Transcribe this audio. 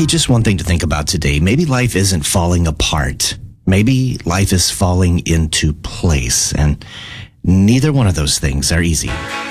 Hey, just one thing to think about today. Maybe life isn't falling apart. Maybe life is falling into place, and neither one of those things are easy.